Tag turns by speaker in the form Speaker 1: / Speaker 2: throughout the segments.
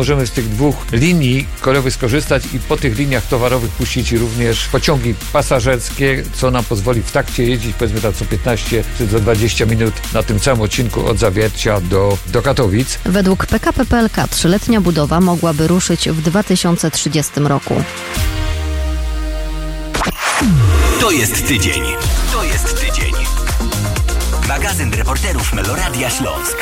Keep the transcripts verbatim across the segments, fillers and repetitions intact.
Speaker 1: możemy z tych dwóch linii kolejowych skorzystać i po tych liniach towarowych puścić również pociągi pasażerskie, co nam pozwoli w takcie jeździć, powiedzmy tak co piętnaście czy za dwadzieścia minut na tym całym odcinku od Zawiercia do, do Katowic.
Speaker 2: Według P K P P L K trzyletnia budowa mogłaby ruszyć w dwa tysiące trzydziestym roku.
Speaker 3: To jest tydzień. To jest tydzień. Magazyn reporterów Meloradia Śląsk.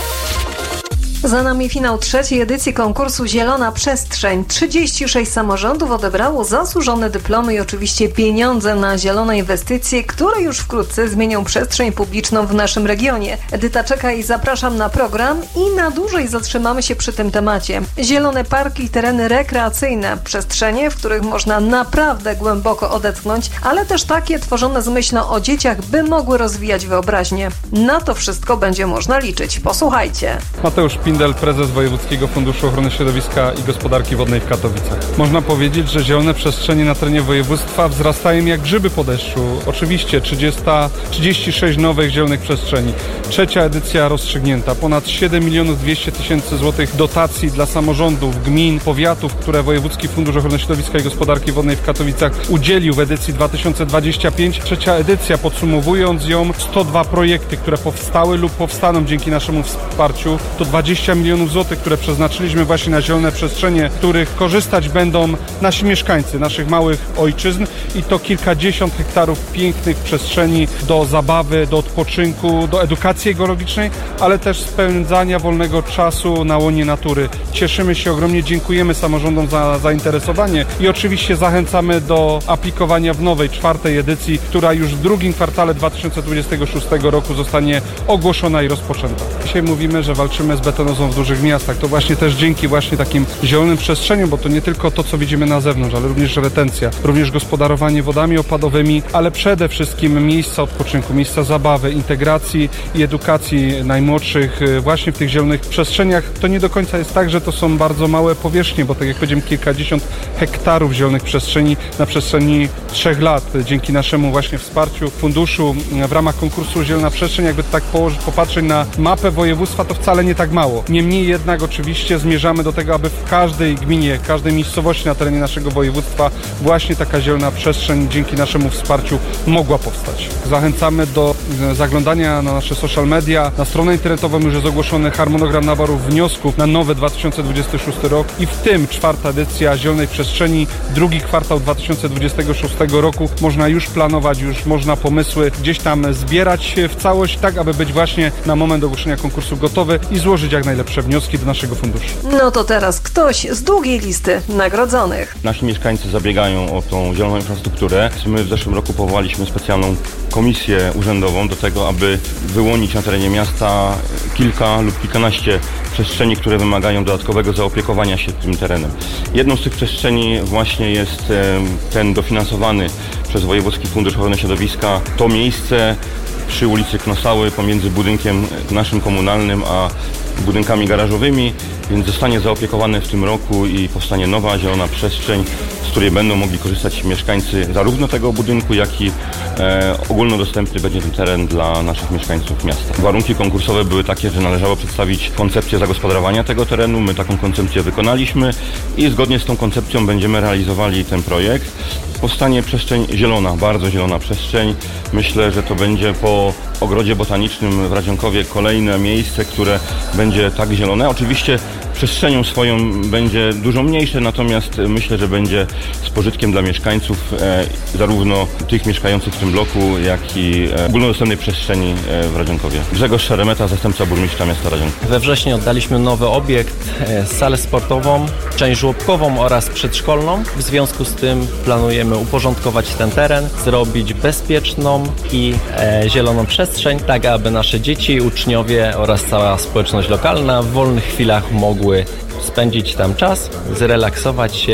Speaker 4: Za nami finał trzeciej edycji konkursu Zielona Przestrzeń. trzydzieści sześć samorządów odebrało zasłużone dyplomy i oczywiście pieniądze na zielone inwestycje, które już wkrótce zmienią przestrzeń publiczną w naszym regionie. Edyta czeka i zapraszam na program i na dłużej zatrzymamy się przy tym temacie. Zielone parki i tereny rekreacyjne, przestrzenie, w których można naprawdę głęboko odetchnąć, ale też takie tworzone z myślą o dzieciach, by mogły rozwijać wyobraźnię. Na to wszystko będzie można liczyć. Posłuchajcie.
Speaker 5: Mateusz Pindel, prezes Wojewódzkiego Funduszu Ochrony Środowiska i Gospodarki Wodnej w Katowicach. Można powiedzieć, że zielone przestrzenie na terenie województwa wzrastają jak grzyby po deszczu. Oczywiście trzydzieści sześć nowych zielonych przestrzeni. Trzecia edycja rozstrzygnięta. Ponad siedem milionów dwieście tysięcy złotych dotacji dla samorządów, gmin, powiatów, które Wojewódzki Fundusz Ochrony Środowiska i Gospodarki Wodnej w Katowicach udzielił w edycji dwa tysiące dwudziestej piątej. Trzecia edycja, podsumowując ją, sto dwa projekty, które powstały lub powstaną dzięki naszemu wsparciu. To dwadzieścia milionów złotych, które przeznaczyliśmy właśnie na zielone przestrzenie, których korzystać będą nasi mieszkańcy, naszych małych ojczyzn i to kilkadziesiąt hektarów pięknych przestrzeni do zabawy, do odpoczynku, do edukacji ekologicznej, ale też spędzania wolnego czasu na łonie natury. Cieszymy się ogromnie, dziękujemy samorządom za zainteresowanie i oczywiście zachęcamy do aplikowania w nowej, czwartej edycji, która już w drugim kwartale dwa tysiące dwudziestego szóstego roku zostanie ogłoszona i rozpoczęta. Dzisiaj mówimy, że walczymy z betonozą w dużych miastach. To właśnie też dzięki właśnie takim zielonym przestrzeniom, bo to nie tylko to, co widzimy na zewnątrz, ale również retencja, również gospodarowanie wodami opadowymi, ale przede wszystkim miejsca odpoczynku, miejsca zabawy, integracji i edukacji najmłodszych właśnie w tych zielonych przestrzeniach. To nie do końca jest tak, że to są bardzo małe powierzchnie, bo tak jak powiedziałem, kilkadziesiąt hektarów zielonych przestrzeni na przestrzeni trzech lat. Dzięki naszemu właśnie wsparciu funduszu w ramach konkursu Zielona Przestrzeń, jakby tak położyć, popatrzeć na mapę województwa, to wcale nie tak mało. Niemniej jednak oczywiście zmierzamy do tego, aby w każdej gminie, w każdej miejscowości na terenie naszego województwa właśnie taka zielona przestrzeń dzięki naszemu wsparciu mogła powstać. Zachęcamy do zaglądania na nasze social media. Na stronę internetową już jest ogłoszony harmonogram naborów wniosków na nowy dwa tysiące dwudziesty szósty rok i w tym czwarta edycja Zielonej Przestrzeni, drugi kwartał dwa tysiące dwudziestego szóstego roku. Można już planować, już można pomysły gdzieś tam zbierać w całość, tak aby być właśnie na moment ogłoszenia konkursu gotowy i złożyć jak najlepsze wnioski do naszego funduszu.
Speaker 4: No to teraz ktoś z długiej listy nagrodzonych.
Speaker 6: Nasi mieszkańcy zabiegają o tą zieloną infrastrukturę. My w zeszłym roku powołaliśmy specjalną komisję urzędową do tego, aby wyłonić na terenie miasta kilka lub kilkanaście przestrzeni, które wymagają dodatkowego zaopiekowania się tym terenem. Jedną z tych przestrzeni właśnie jest ten dofinansowany przez Wojewódzki Fundusz Ochrony Środowiska. To miejsce przy ulicy Knosały pomiędzy budynkiem naszym komunalnym a budynkami garażowymi, więc zostanie zaopiekowane w tym roku i powstanie nowa zielona przestrzeń, z której będą mogli korzystać mieszkańcy zarówno tego budynku, jak i e, ogólnodostępny będzie ten teren dla naszych mieszkańców miasta. Warunki konkursowe były takie, że należało przedstawić koncepcję zagospodarowania tego terenu. My taką koncepcję wykonaliśmy i zgodnie z tą koncepcją będziemy realizowali ten projekt. Powstanie przestrzeń zielona, bardzo zielona przestrzeń. Myślę, że to będzie po ogrodzie botanicznym w Radzionkowie kolejne miejsce, które będzie tak zielone. Oczywiście przestrzenią swoją będzie dużo mniejsze, natomiast myślę, że będzie z pożytkiem dla mieszkańców, e, zarówno tych mieszkających w tym bloku, jak i e, ogólnodostępnej przestrzeni e, w Radzionkowie. Grzegorz Szeremeta, zastępca burmistrza miasta Radzionka.
Speaker 7: We wrześniu oddaliśmy nowy obiekt, e, salę sportową, część żłobkową oraz przedszkolną. W związku z tym planujemy uporządkować ten teren, zrobić bezpieczną i e, zieloną przestrzeń, tak aby nasze dzieci, uczniowie oraz cała społeczność lokalna w wolnych chwilach mogły spędzić tam czas, zrelaksować się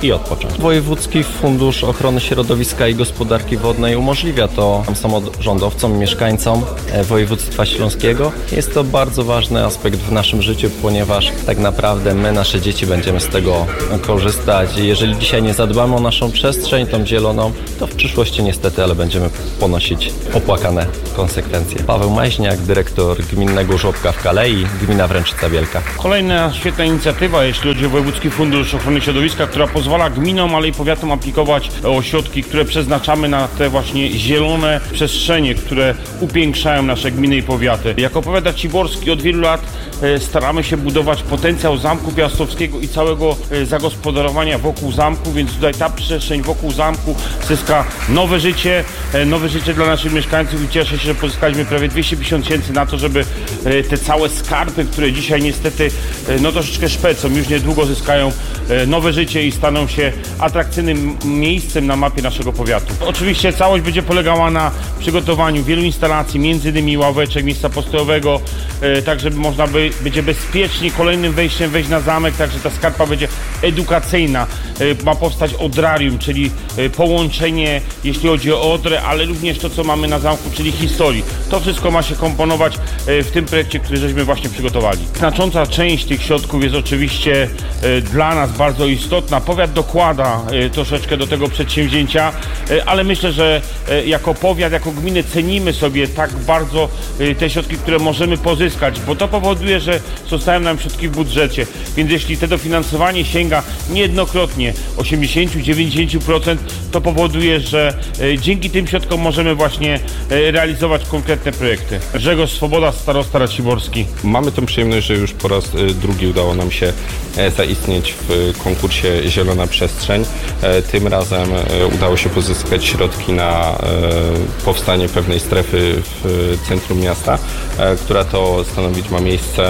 Speaker 7: i odpocząć. Wojewódzki Fundusz Ochrony Środowiska i Gospodarki Wodnej umożliwia to samorządowcom, mieszkańcom województwa śląskiego. Jest to bardzo ważny aspekt w naszym życiu, ponieważ tak naprawdę my, nasze dzieci będziemy z tego korzystać. Jeżeli dzisiaj nie zadbamy o naszą przestrzeń, tą zieloną, to w przyszłości niestety, ale będziemy ponosić opłakane konsekwencje. Paweł Maźniak, dyrektor Gminnego Żłobka w Kalei, gmina Wręczyca Wielka.
Speaker 8: Kolejna świetna inicjatywa, jeśli chodzi o Wojewódzki Fundusz Ochrony Środowiska, która pozwala gminom, ale i powiatom aplikować o środki, które przeznaczamy na te właśnie zielone przestrzenie, które upiększają nasze gminy i powiaty. Jako powiat raciborski od wielu lat staramy się budować potencjał Zamku Piastowskiego i całego zagospodarowania wokół zamku, więc tutaj ta przestrzeń wokół zamku zyska nowe życie, nowe życie dla naszych mieszkańców i cieszę się, że pozyskaliśmy prawie dwieście pięćdziesiąt tysięcy na to, żeby te całe skarpy, które dzisiaj niestety no troszeczkę szpecą, już niedługo zyskają nowe życie i staną się atrakcyjnym miejscem na mapie naszego powiatu. Oczywiście całość będzie polegała na przygotowaniu wielu instalacji, między innymi ławeczek, miejsca postojowego, tak żeby można by, będzie bezpiecznie kolejnym wejściem wejść na zamek, także ta skarpa będzie edukacyjna. Ma powstać odrarium, czyli połączenie, jeśli chodzi o Odrę, ale również to, co mamy na zamku, czyli historii. To wszystko ma się komponować w tym projekcie, który żeśmy właśnie przygotowali. Znacząca część tych środków jest oczywiście dla nas bardzo istotna. Powiat dokłada troszeczkę do tego przedsięwzięcia, ale myślę, że jako powiat, jako gminy cenimy sobie tak bardzo te środki, które możemy pozyskać, bo to powoduje, że zostają nam środki w budżecie. Więc jeśli to dofinansowanie sięga niejednokrotnie osiemdziesiąt do dziewięćdziesięciu procent, to powoduje, że dzięki tym środkom możemy właśnie realizować konkretne projekty. Grzegorz Swoboda, starosta raciborski.
Speaker 9: Mamy tę przyjemność, że już po raz drugi udało nam się zaistnieć w konkursie Zielona Przestrzeń. Tym razem udało się pozyskać środki na powstanie pewnej strefy w centrum miasta, która to stanowić ma miejsce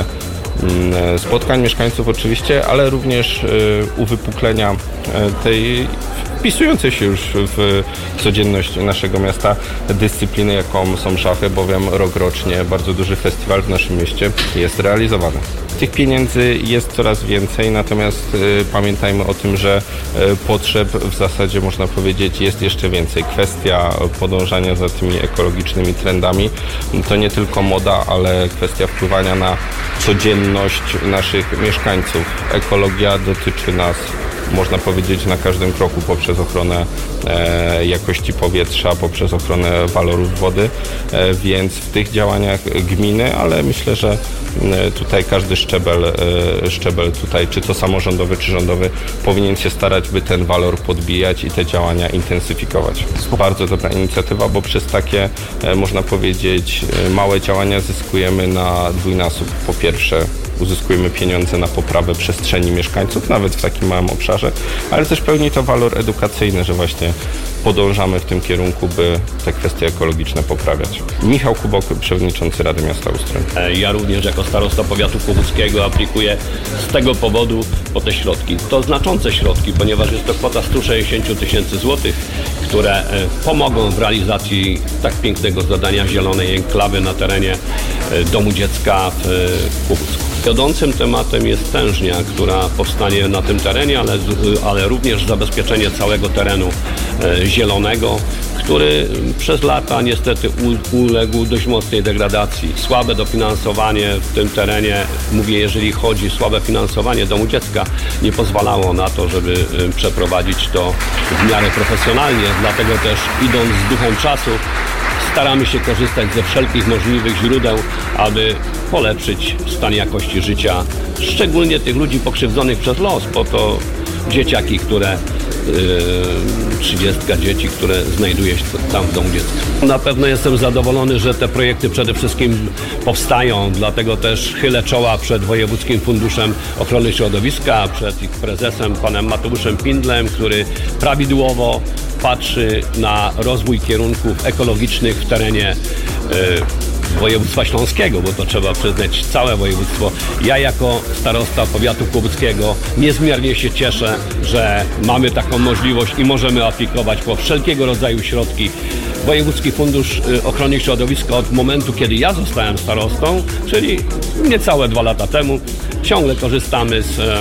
Speaker 9: spotkań mieszkańców oczywiście, ale również uwypuklenia tej wpisującej się już w codzienność naszego miasta dyscypliny, jaką są szachy, bowiem rokrocznie bardzo duży festiwal w naszym mieście jest realizowany. Tych pieniędzy jest coraz więcej, natomiast y, pamiętajmy o tym, że y, potrzeb w zasadzie można powiedzieć jest jeszcze więcej. Kwestia podążania za tymi ekologicznymi trendami to nie tylko moda, ale kwestia wpływania na codzienność naszych mieszkańców. Ekologia dotyczy nas, można powiedzieć, na każdym kroku poprzez ochronę e, jakości powietrza, poprzez ochronę walorów wody, e, więc w tych działaniach gminy, ale myślę, że e, tutaj każdy szczebel, e, szczebel tutaj, czy to samorządowy, czy rządowy, powinien się starać, by ten walor podbijać i te działania intensyfikować. Bardzo dobra inicjatywa, bo przez takie, e, można powiedzieć, małe działania zyskujemy na dwójnasób. Po pierwsze, uzyskujemy pieniądze na poprawę przestrzeni mieszkańców, nawet w takim małym obszarze, ale też pełni to walor edukacyjny, że właśnie podążamy w tym kierunku, by te kwestie ekologiczne poprawiać. Michał Kubok, przewodniczący Rady Miasta Ustrój.
Speaker 10: Ja również jako starosta powiatu kłobuckiego aplikuję z tego powodu po te środki. To znaczące środki, ponieważ jest to kwota sto sześćdziesiąt tysięcy złotych, które pomogą w realizacji tak pięknego zadania zielonej enklawy na terenie Domu Dziecka w Kłobucku. Wiodącym tematem jest tężnia, która powstanie na tym terenie, ale, ale również zabezpieczenie całego terenu zielonego, który przez lata niestety uległ dość mocnej degradacji. Słabe dofinansowanie w tym terenie, mówię, jeżeli chodzi o słabe finansowanie Domu Dziecka, nie pozwalało na to, żeby przeprowadzić to w miarę profesjonalnie, dlatego też idąc z duchem czasu, staramy się korzystać ze wszelkich możliwych źródeł, aby polepszyć stan jakości życia, szczególnie tych ludzi pokrzywdzonych przez los, bo to dzieciaki, które trzydzieści dzieci, które znajduje się tam w Domu Dziecka. Na pewno jestem zadowolony, że te projekty przede wszystkim powstają, dlatego też chylę czoła przed Wojewódzkim Funduszem Ochrony Środowiska, przed ich prezesem, panem Mateuszem Pindlem, który prawidłowo patrzy na rozwój kierunków ekologicznych w terenie y, województwa śląskiego, bo to trzeba przyznać całe województwo. Ja jako starosta powiatu kłobuckiego niezmiernie się cieszę, że mamy taką możliwość i możemy aplikować po wszelkiego rodzaju środki. Wojewódzki Fundusz Ochrony Środowiska od momentu, kiedy ja zostałem starostą, czyli niecałe dwa lata temu, Ciągle korzystamy z e,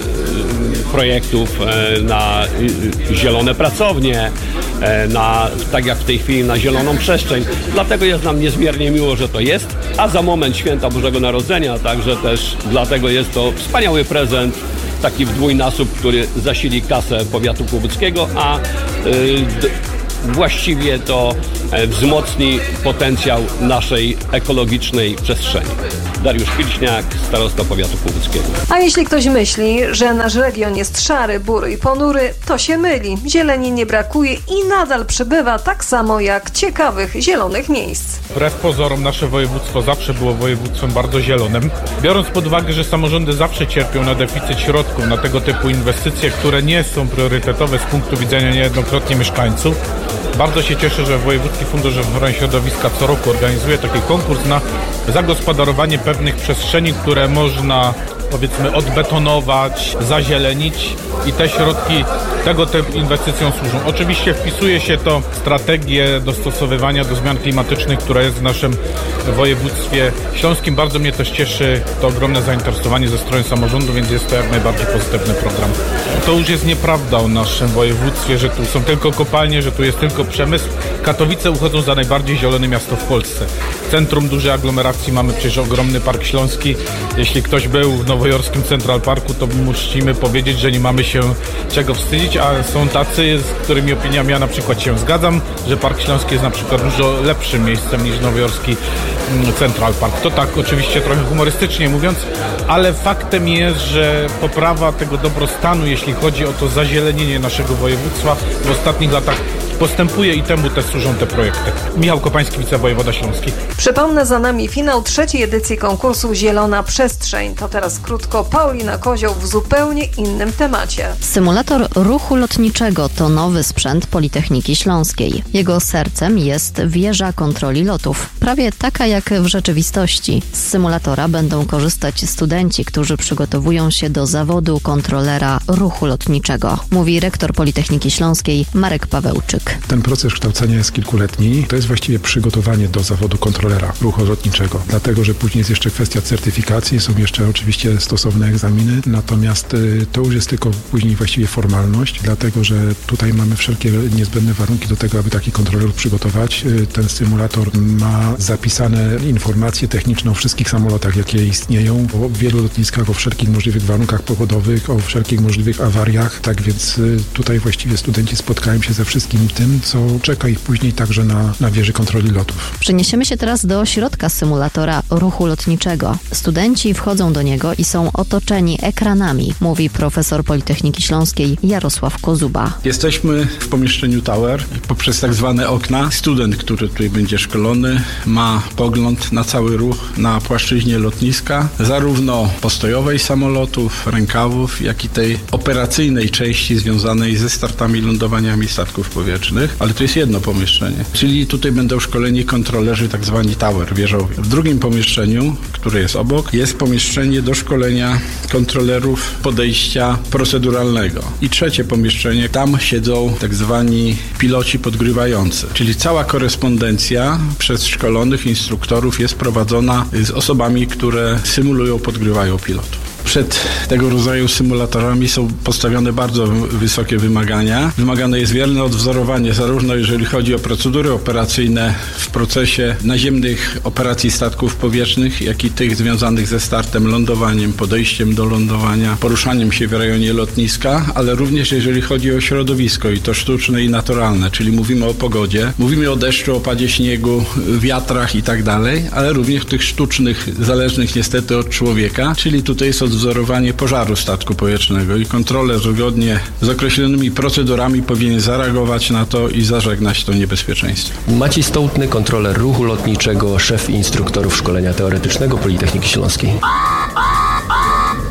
Speaker 10: projektów e, na e, zielone pracownie, e, na, tak jak w tej chwili na zieloną przestrzeń. Dlatego jest nam niezmiernie miło, że to jest, a za moment święta Bożego Narodzenia, także też dlatego jest to wspaniały prezent, taki w dwójnasób, który zasili kasę powiatu kłobuckiego, a y, d, właściwie to e, wzmocni potencjał naszej ekologicznej przestrzeni. Dariusz Pilśniak, starosta powiatu kłobuckiego.
Speaker 4: A jeśli ktoś myśli, że nasz region jest szary, bury i ponury, to się myli. Zieleni nie brakuje i nadal przybywa, tak samo jak ciekawych zielonych miejsc.
Speaker 5: Wbrew pozorom nasze województwo zawsze było województwem bardzo zielonym. Biorąc pod uwagę, że samorządy zawsze cierpią na deficyt środków, na tego typu inwestycje, które nie są priorytetowe z punktu widzenia niejednokrotnie mieszkańców, bardzo się cieszę, że Wojewódzki Fundusz Ochrony Środowiska co roku organizuje taki konkurs na zagospodarowanie pewnych przestrzeni, które można, powiedzmy, odbetonować, zazielenić i te środki tego typu inwestycjom służą. Oczywiście wpisuje się to w strategię dostosowywania do zmian klimatycznych, która jest w naszym województwie śląskim. Bardzo mnie też cieszy to ogromne zainteresowanie ze strony samorządu, więc jest to jak najbardziej pozytywny program. To już jest nieprawda o naszym województwie, że tu są tylko kopalnie, że tu jest tylko przemysł. Katowice uchodzą za najbardziej zielone miasto w Polsce. W centrum dużej aglomeracji mamy przecież ogromny Park Śląski. Jeśli ktoś był w nowojorskim Central Parku, to musimy powiedzieć, że nie mamy się czego wstydzić, a są tacy, z którymi opiniami ja na przykład się zgadzam, że Park Śląski jest na przykład dużo lepszym miejscem niż nowojorski Central Park. To tak oczywiście trochę humorystycznie mówiąc, ale faktem jest, że poprawa tego dobrostanu, jeśli chodzi o to zazielenienie naszego województwa, w ostatnich latach postępuje i temu też służą te projekty. Michał Kopański, wicewojewoda śląski.
Speaker 4: Przypomnę, za nami finał trzeciej edycji konkursu Zielona Przestrzeń. To teraz krótko Paulina Kozioł w zupełnie innym temacie.
Speaker 2: Symulator ruchu lotniczego to nowy sprzęt Politechniki Śląskiej. Jego sercem jest wieża kontroli lotów, prawie taka jak w rzeczywistości. Z symulatora będą korzystać studenci, którzy przygotowują się do zawodu kontrolera ruchu lotniczego, mówi rektor Politechniki Śląskiej Marek Pawełczyk.
Speaker 11: Ten proces kształcenia jest kilkuletni. To jest właściwie przygotowanie do zawodu kontrolera ruchu lotniczego. Dlatego, że później jest jeszcze kwestia certyfikacji, są jeszcze oczywiście stosowne egzaminy, natomiast to już jest tylko później właściwie formalność, dlatego, że tutaj mamy wszelkie niezbędne warunki do tego, aby taki kontroler przygotować. Ten symulator ma zapisane informacje techniczne o wszystkich samolotach, jakie istnieją, o wielu lotniskach, o wszelkich możliwych warunkach pogodowych, o wszelkich możliwych awariach. Tak więc tutaj właściwie studenci spotkają się ze wszystkim tym, co czeka ich później także na, na wieży kontroli lotów.
Speaker 2: Przeniesiemy się teraz do środka symulatora ruchu lotniczego. Studenci wchodzą do niego i są otoczeni ekranami, mówi profesor Politechniki Śląskiej Jarosław Kozuba.
Speaker 12: Jesteśmy w pomieszczeniu Tower. Poprzez tak zwane okna student, który tutaj będzie szkolony, ma pogląd na cały ruch na płaszczyźnie lotniska, zarówno postojowej samolotów, rękawów, jak i tej operacyjnej części związanej ze startami i lądowaniami statków powietrznych, ale to jest jedno pomieszczenie. Czyli tutaj będą szkoleni kontrolerzy tak zwani tower, wieżowi. W drugim pomieszczeniu, które jest obok, jest pomieszczenie do szkolenia kontrolerów podejścia proceduralnego. I trzecie pomieszczenie, tam siedzą tak zwani piloci podgrywający. Czyli cała korespondencja przez szkolonych instruktorów jest prowadzona z osobami, które symulują, podgrywają pilotów. Przed tego rodzaju symulatorami są postawione bardzo wysokie wymagania. Wymagane jest wierne odwzorowanie, zarówno jeżeli chodzi o procedury operacyjne w procesie naziemnych operacji statków powietrznych, jak i tych związanych ze startem, lądowaniem, podejściem do lądowania, poruszaniem się w rejonie lotniska, ale również jeżeli chodzi o środowisko i to sztuczne i naturalne, czyli mówimy o pogodzie, mówimy o deszczu, opadzie śniegu, wiatrach i tak dalej, ale również tych sztucznych, zależnych niestety od człowieka, czyli tutaj jest odwzorowanie pożaru statku powietrznego i kontroler zgodnie z określonymi procedurami powinien zareagować na to i zażegnać to niebezpieczeństwo.
Speaker 13: Maciej Stołtny, kontroler ruchu lotniczego, szef instruktorów szkolenia teoretycznego Politechniki Śląskiej.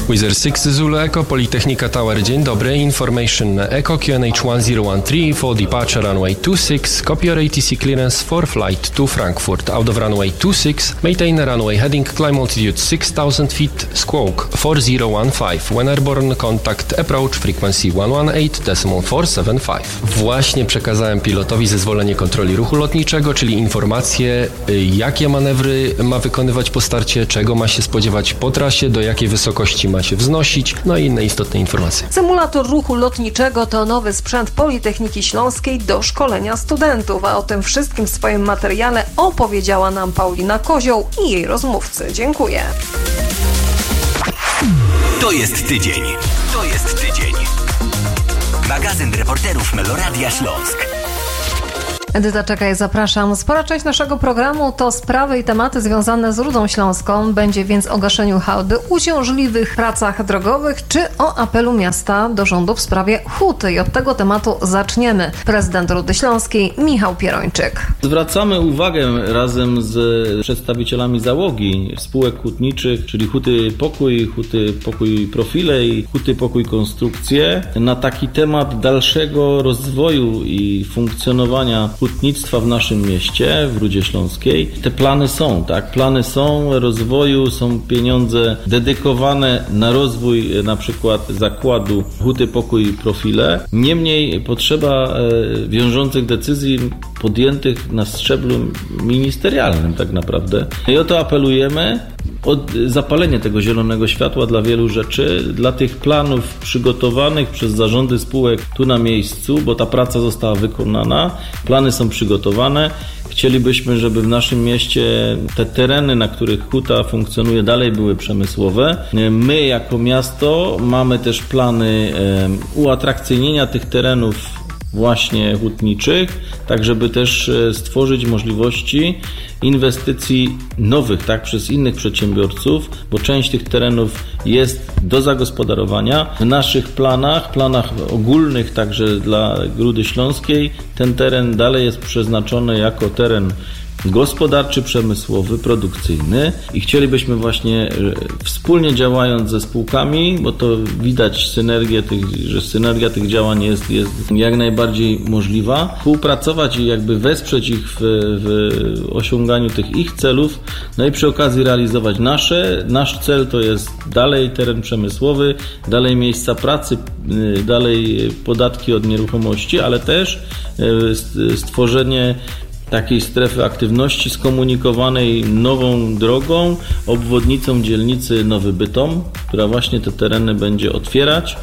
Speaker 13: Wizard six Zulu Echo, Politechnika Tower, dzień dobry. Information Echo Q N H one zero one three for departure runway two six, copy your A T C clearance for flight to Frankfurt. Out of runway two six, maintain runway heading, climb altitude six thousand feet, squawk four zero one five. When airborne, contact approach frequency one one eight point four seven five. Właśnie przekazałem pilotowi zezwolenie kontroli ruchu lotniczego, czyli informacje, jakie manewry ma wykonywać po starcie, czego ma się spodziewać po trasie, do jakiej wysokości ma się wznosić, no i inne istotne informacje.
Speaker 4: Symulator ruchu lotniczego to nowy sprzęt Politechniki Śląskiej do szkolenia studentów, a o tym wszystkim w swoim materiale opowiedziała nam Paulina Kozioł i jej rozmówcy. Dziękuję.
Speaker 3: To jest tydzień. To jest tydzień. Magazyn reporterów Meloradia Śląsk.
Speaker 4: Edyta Czekaj, zapraszam. Spora część naszego programu to sprawy i tematy związane z Rudą Śląską. Będzie więc o gaszeniu hałdy, uciążliwych pracach drogowych czy o apelu miasta do rządu w sprawie huty. I od tego tematu zaczniemy. Prezydent Rudy Śląskiej Michał Pierończyk.
Speaker 14: Zwracamy uwagę razem z przedstawicielami załogi spółek hutniczych, czyli Huty Pokój, Huty Pokój Profile i Huty Pokój Konstrukcje, na taki temat dalszego rozwoju i funkcjonowania hutnictwa w naszym mieście, w Rudzie Śląskiej. Te plany są, tak? Plany są rozwoju, są pieniądze dedykowane na rozwój na przykład zakładu Huty Pokój Profile. Niemniej potrzeba e, wiążących decyzji podjętych na szczeblu ministerialnym tak naprawdę. I o to apelujemy. O zapalenie tego zielonego światła dla wielu rzeczy, dla tych planów przygotowanych przez zarządy spółek tu na miejscu, bo ta praca została wykonana, plany są przygotowane. Chcielibyśmy, żeby w naszym mieście te tereny, na których huta funkcjonuje, dalej były przemysłowe. My jako miasto mamy też plany uatrakcyjnienia tych terenów właśnie hutniczych, tak żeby też stworzyć możliwości inwestycji nowych, tak, przez innych przedsiębiorców, bo część tych terenów jest do zagospodarowania. W naszych planach, planach ogólnych także dla Rudy Śląskiej, ten teren dalej jest przeznaczony jako teren gospodarczy, przemysłowy, produkcyjny i chcielibyśmy właśnie wspólnie działając ze spółkami, bo to widać synergię tych, że synergia tych działań jest, jest jak najbardziej możliwa, współpracować i jakby wesprzeć ich w, w osiąganiu tych ich celów, no i przy okazji realizować nasze. Nasz cel to jest dalej teren przemysłowy, dalej miejsca pracy, dalej podatki od nieruchomości, ale też stworzenie takiej strefy aktywności skomunikowanej nową drogą, obwodnicą dzielnicy Nowy Bytom, która właśnie te tereny będzie otwierać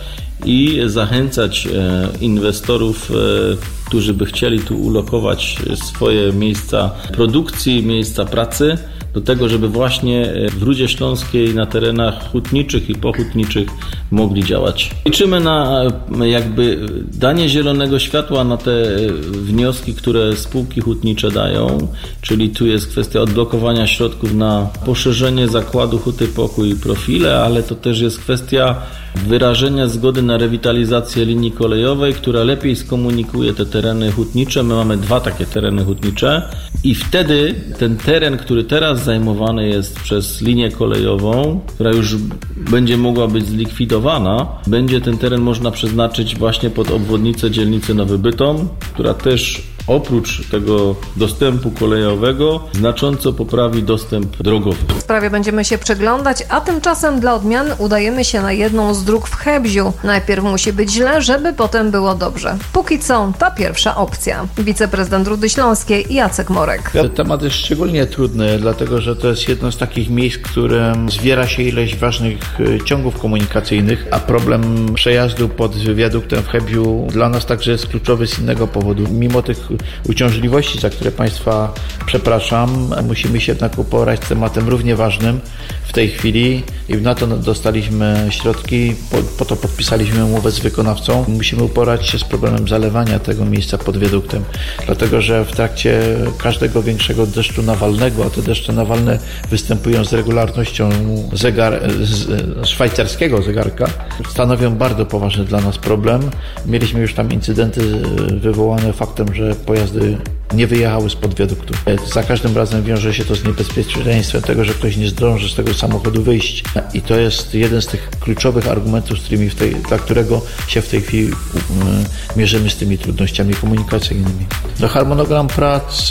Speaker 14: i zachęcać inwestorów, którzy by chcieli tu ulokować swoje miejsca produkcji, miejsca pracy, do tego, żeby właśnie w Rudzie Śląskiej na terenach hutniczych i pohutniczych mogli działać. Liczymy na jakby danie zielonego światła na te wnioski, które spółki hutnicze dają, czyli tu jest kwestia odblokowania środków na poszerzenie zakładu Huty Pokój i Profile, ale to też jest kwestia wyrażenia zgody na rewitalizację linii kolejowej, która lepiej skomunikuje te tereny hutnicze. My mamy dwa takie tereny hutnicze i wtedy ten teren, który teraz zajmowany jest przez linię kolejową, która już będzie mogła być zlikwidowana, będzie ten teren można przeznaczyć właśnie pod obwodnicę dzielnicy Nowy Bytom, która też oprócz tego dostępu kolejowego znacząco poprawi dostęp drogowy.
Speaker 4: W sprawie będziemy się przyglądać, a tymczasem dla odmiany udajemy się na jedną z dróg w Chebziu. Najpierw musi być źle, żeby potem było dobrze. Póki co ta pierwsza opcja. Wiceprezydent Rudy Śląskiej Jacek Morek.
Speaker 15: Ten temat jest szczególnie trudny, dlatego że to jest jedno z takich miejsc, w którym zwiera się ileś ważnych ciągów komunikacyjnych, a problem przejazdu pod wiaduktem w Chebziu dla nas także jest kluczowy z innego powodu. Mimo tych uciążliwości, za które Państwa przepraszam, musimy się jednak uporać z tematem równie ważnym w tej chwili i na to dostaliśmy środki, po, po to podpisaliśmy umowę z wykonawcą. Musimy uporać się z problemem zalewania tego miejsca pod wiaduktem, dlatego że w trakcie każdego większego deszczu nawalnego, a te deszcze nawalne występują z regularnością zegar, z, szwajcarskiego zegarka, stanowią bardzo poważny dla nas problem. Mieliśmy już tam incydenty wywołane faktem, że pojazdy nie wyjechały spod wiaduktu. Za każdym razem wiąże się to z niebezpieczeństwem tego, że ktoś nie zdąży z tego samochodu wyjść. I to jest jeden z tych kluczowych argumentów, z którymi w tej, dla którego się w tej chwili um, mierzymy z tymi trudnościami komunikacyjnymi. No, harmonogram prac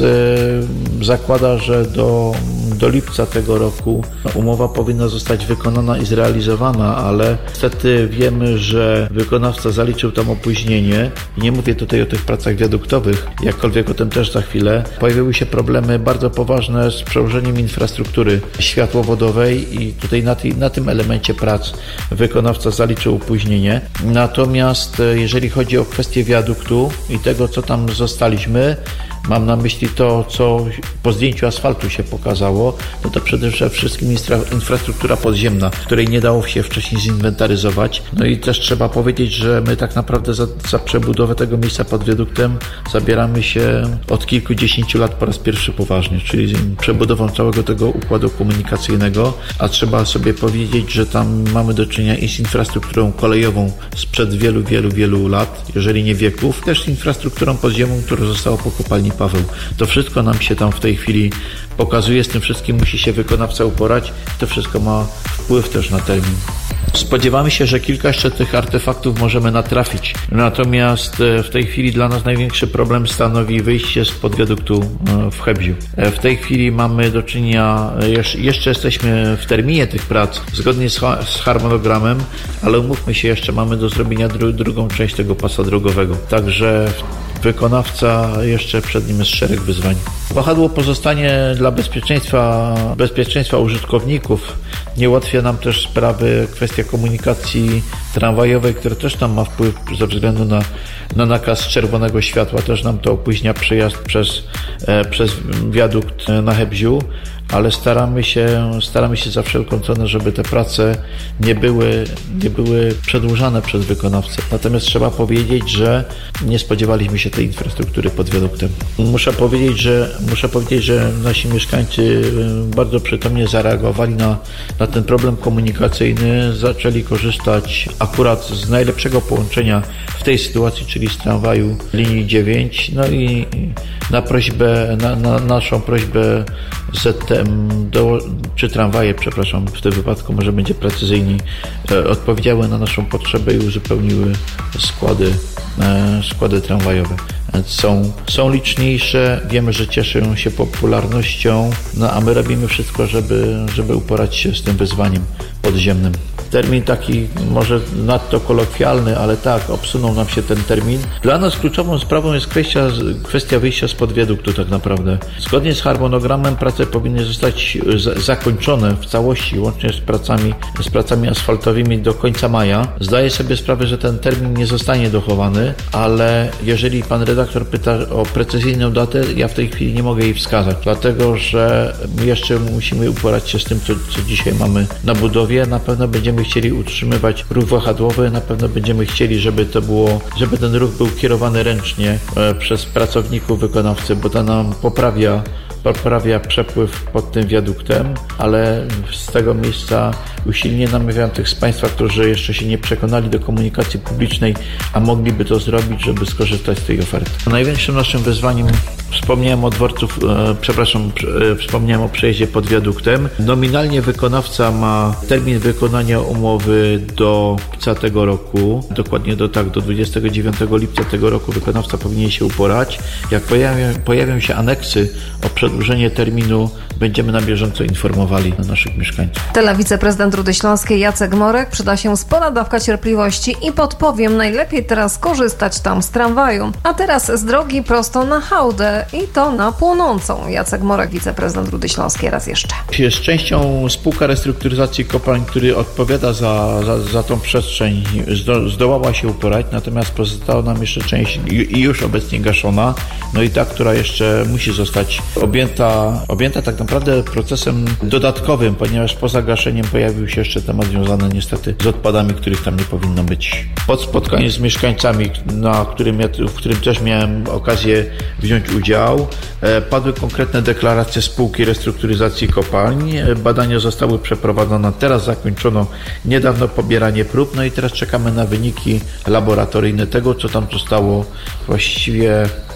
Speaker 15: e, zakłada, że do, do lipca tego roku umowa powinna zostać wykonana i zrealizowana, ale niestety wiemy, że wykonawca zaliczył tam opóźnienie. I nie mówię tutaj o tych pracach wiaduktowych, jakkolwiek o tym też za chwilę. Pojawiły się problemy bardzo poważne z przełożeniem infrastruktury światłowodowej i tutaj na, tej, na tym elemencie prac wykonawca zaliczył opóźnienie. Natomiast jeżeli chodzi o kwestię wiaduktu i tego, co tam zostaliśmy, mam na myśli to, co po zdjęciu asfaltu się pokazało, no to przede wszystkim infrastruktura podziemna, której nie dało się wcześniej zinwentaryzować. No i też trzeba powiedzieć, że my tak naprawdę za, za przebudowę tego miejsca pod wiaduktem zabieramy się od kilkudziesięciu lat po raz pierwszy poważnie, czyli przebudową całego tego układu komunikacyjnego, a trzeba sobie powiedzieć, że tam mamy do czynienia i z infrastrukturą kolejową sprzed wielu, wielu, wielu lat, jeżeli nie wieków, też z infrastrukturą podziemną, która została po kopalni Paweł. To wszystko nam się tam w tej chwili pokazuje, z tym wszystkim musi się wykonawca uporać i to wszystko ma wpływ też na termin. Spodziewamy się, że kilka jeszcze tych artefaktów możemy natrafić. Natomiast w tej chwili dla nas największy problem stanowi wyjście spod wiaduktu w Chełmie. W tej chwili mamy do czynienia, jeszcze jesteśmy w terminie tych prac, zgodnie z harmonogramem, ale umówmy się, jeszcze mamy do zrobienia dru- drugą część tego pasa drogowego. Także wykonawca, jeszcze przed nim jest szereg wyzwań. Wahadło pozostanie dla bezpieczeństwa, bezpieczeństwa użytkowników. Nie ułatwia nam też sprawy kwestia komunikacji tramwajowej, która też tam ma wpływ ze względu na, na nakaz czerwonego światła. Też nam to opóźnia przejazd przez, e, przez wiadukt na Hebziu, ale staramy się, staramy się za wszelką cenę, żeby te prace nie były, nie były przedłużane przez wykonawcę. Natomiast trzeba powiedzieć, że nie spodziewaliśmy się tej infrastruktury pod wiaduktem. Muszę powiedzieć, że, muszę powiedzieć, że nasi mieszkańcy bardzo przytomnie zareagowali na, na ten problem komunikacyjny, zaczęli korzystać akurat z najlepszego połączenia w tej sytuacji, czyli z tramwaju linii dziewięć. No i na prośbę, na, na naszą prośbę Z T M, do, czy tramwaje, przepraszam, w tym wypadku może będzie precyzyjniej, e, odpowiedziały na naszą potrzebę i uzupełniły składy, e, składy tramwajowe. Są, są liczniejsze, wiemy, że cieszą się popularnością, no a my robimy wszystko, żeby, żeby uporać się z tym wyzwaniem podziemnym. Termin taki może nadto kolokwialny, ale tak, obsunął nam się ten termin. Dla nas kluczową sprawą jest kwestia, kwestia wyjścia spod wiaduktu tak naprawdę. Zgodnie z harmonogramem prace powinny zostać z, zakończone w całości, łącznie z pracami, z pracami asfaltowymi do końca maja. Zdaję sobie sprawę, że ten termin nie zostanie dochowany, ale jeżeli pan redaktor pyta o precyzyjną datę, ja w tej chwili nie mogę jej wskazać, dlatego że jeszcze musimy uporać się z tym, co, co dzisiaj mamy na budowie. Na pewno będziemy chcieli utrzymywać ruch wahadłowy, na pewno będziemy chcieli, żeby to było, żeby ten ruch był kierowany ręcznie e, przez pracowników wykonawcy, bo to nam poprawia poprawia przepływ pod tym wiaduktem, ale z tego miejsca usilnie namawiam tych z Państwa, którzy jeszcze się nie przekonali do komunikacji publicznej, a mogliby to zrobić, żeby skorzystać z tej oferty. Największym naszym wyzwaniem, wspomniałem o dworców, e, przepraszam, e, wspomniałem o przejeździe pod wiaduktem. Nominalnie wykonawca ma termin wykonania umowy do lipca tego roku, dokładnie do tak, do dwudziestego dziewiątego lipca tego roku wykonawca powinien się uporać. Jak pojawią, pojawią się aneksy o przedłużenie terminu, będziemy na bieżąco informowali naszych mieszkańców.
Speaker 4: Tyle wiceprezydent Rudy Śląskiej Jacek Morek. Przyda się spora dawka cierpliwości i podpowiem, najlepiej teraz korzystać tam z tramwaju. A teraz z drogi prosto na hałdę i to na płonącą. Jacek Morek, wiceprezydent Rudy Śląskiej, raz jeszcze.
Speaker 15: Jest częścią spółka restrukturyzacji kopalń, który odpowiada za, za, za tą przestrzeń, zdo, zdołała się uporać, natomiast pozostała nam jeszcze część i już obecnie gaszona, no i ta, która jeszcze musi zostać objęta, objęta tak naprawdę procesem dodatkowym, ponieważ poza gaszeniem pojawił się jeszcze temat związany niestety z odpadami, których tam nie powinno być. Po spotkaniu z mieszkańcami, na którym ja, w którym też miałem okazję wziąć udział, padły konkretne deklaracje spółki restrukturyzacji kopalń. Badania zostały przeprowadzone, teraz zakończono niedawno pobieranie prób, no i teraz czekamy na wyniki laboratoryjne tego, co tam zostało właściwie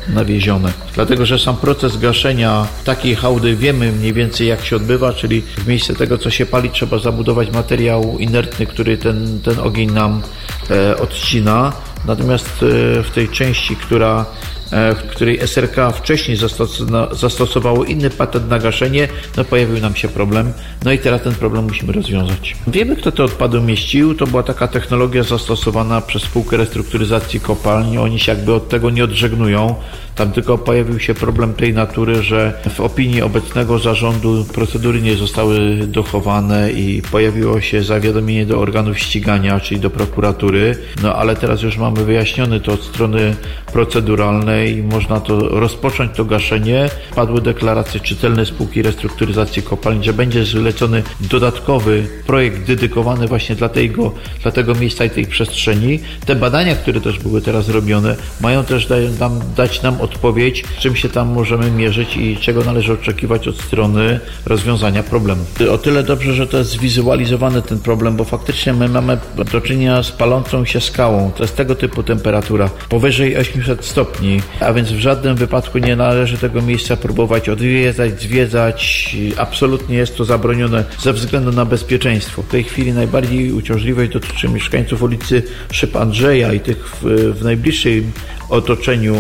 Speaker 15: nawiezione. Dlatego, że sam proces gaszenia takiej hałdy wiemy mniej więcej jak się odbywa, czyli w miejsce tego, co się pali, trzeba zabudować materiał inertny, który ten, ten ogień nam e, odcina. Natomiast e, w tej części, która w której S R K wcześniej zastosowało inny patent na gaszenie, no pojawił nam się problem, no i teraz ten problem musimy rozwiązać. Wiemy, kto te odpady umieścił, to była taka technologia zastosowana przez spółkę restrukturyzacji kopalń, oni się jakby od tego nie odżegnują, tam tylko pojawił się problem tej natury, że w opinii obecnego zarządu procedury nie zostały dochowane i pojawiło się zawiadomienie do organów ścigania, czyli do prokuratury, no ale teraz już mamy wyjaśnione to od strony proceduralnej i można to rozpocząć to gaszenie. Padły deklaracje czytelne spółki restrukturyzacji kopalń, że będzie zlecony dodatkowy projekt dedykowany właśnie dla tego, dla tego miejsca i tej przestrzeni. Te badania, które też były teraz robione, mają też da, nam, dać nam odpowiedź, czym się tam możemy mierzyć i czego należy oczekiwać od strony rozwiązania problemu. O tyle dobrze, że to jest zwizualizowany ten problem, bo faktycznie my mamy do czynienia z palącą się skałą. To jest tego typu temperatura, powyżej osiemset stopni, a więc w żadnym wypadku nie należy tego miejsca próbować odwiedzać, zwiedzać. Absolutnie jest to zabronione ze względu na bezpieczeństwo. W tej chwili najbardziej uciążliwość dotyczy mieszkańców ulicy Szyb Andrzeja i tych w, w najbliższym otoczeniu